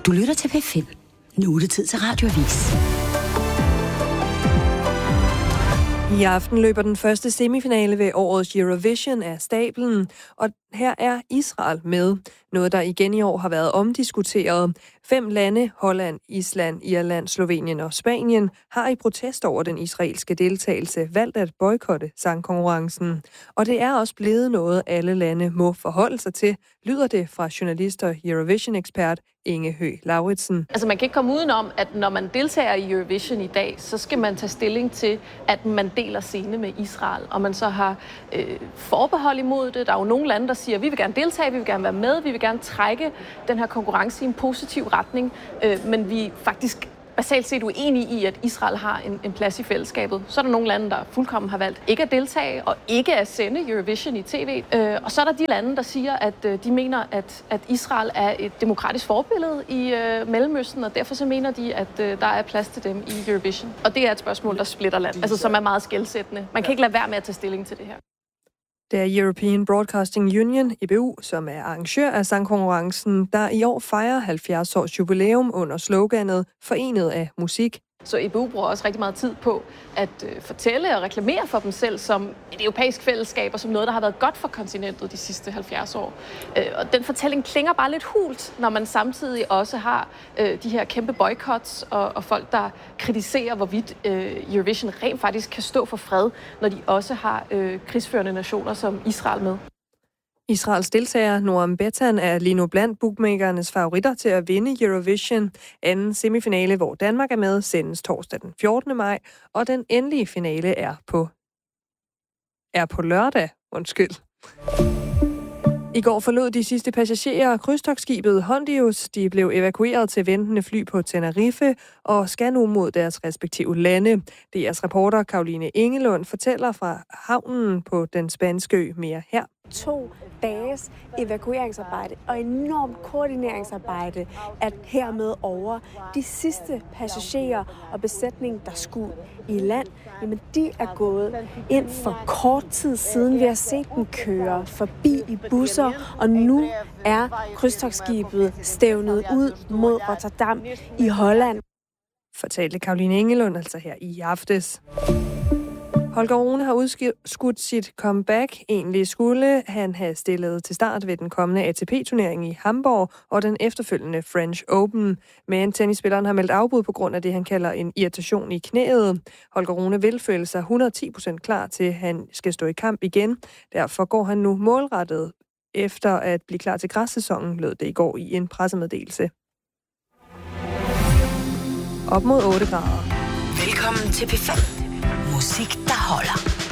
Du lytter til P5. Nu er det tid til Radioavis. I aften løber den første semifinale ved årets Eurovision af stablen, og her er Israel med. Noget, der igen i år har været omdiskuteret. 5 lande, Holland, Island, Irland, Slovenien og Spanien, har i protest over den israelske deltagelse valgt at boykotte sangkonkurrencen. Og det er også blevet noget, alle lande må forholde sig til, lyder det fra journalist og Eurovision-ekspert Inge Høgh Lauritsen. Altså man kan ikke komme udenom, at når man deltager i Eurovision i dag, så skal man tage stilling til, at man deler scene med Israel, og man så har forbehold imod det. Der er jo nogle lande, der siger, at vi vil gerne deltage, vi vil gerne være med, vi vil gerne trække den her konkurrence i en positiv retning, men vi er faktisk basalt set uenige i, at Israel har en plads i fællesskabet. Så er der nogle lande, der fuldkommen har valgt ikke at deltage og ikke at sende Eurovision i tv. Og så er der de lande, der siger, at de mener, at Israel er et demokratisk forbillede i Mellemøsten, og derfor så mener de, at der er plads til dem i Eurovision. Og det er et spørgsmål, der splitter landet, altså som er meget skelsættende. Man kan ikke lade være med at tage stilling til det her. Det er European Broadcasting Union, EBU, som er arrangør af sangkonkurrencen, der i år fejrer 70 års jubilæum under sloganet Forenet af musik. Så EBU bruger også rigtig meget tid på at fortælle og reklamere for dem selv som et europæisk fællesskab og som noget, der har været godt for kontinentet de sidste 70 år. Og den fortælling klinger bare lidt hult, når man samtidig også har de her kæmpe boycotts og folk, der kritiserer, hvorvidt Eurovision rent faktisk kan stå for fred, når de også har krigsførende nationer som Israel med. Israels deltager Noam Betan er lige nu blandt bookmakernes favoritter til at vinde Eurovision. Anden semifinale, hvor Danmark er med, sendes torsdag den 14. maj, og den endelige finale er på lørdag. I går forlod de sidste passagerer krydstogtskibet Hondius. De blev evakueret til ventende fly på Tenerife og skal nu mod deres respektive lande. DR's reporter Caroline Engelund fortæller fra havnen på den spanske ø mere her. 2 dages evakueringsarbejde og enormt koordineringsarbejde er hermed over. De sidste passagerer og besætning, der skulle i land, jamen de er gået ind for kort tid siden. Vi har set dem køre forbi i busser, og nu er krydstogtskibet stævnet ud mod Rotterdam i Holland. Fortalte Caroline Engelund altså her i aftes. Holger Rune har udskudt sit comeback. Egentlig skulle han have stillet til start ved den kommende ATP-turnering i Hamburg og den efterfølgende French Open. Men tennisspilleren har meldt afbud på grund af det, han kalder en irritation i knæet. Holger Rune vil føle sig 110% klar til, at han skal stå i kamp igen. Derfor går han nu målrettet efter at blive klar til græssæsonen, lød det i går i en pressemeddelelse. Op mod 8 grader. Velkommen til P5. Musik, der holder.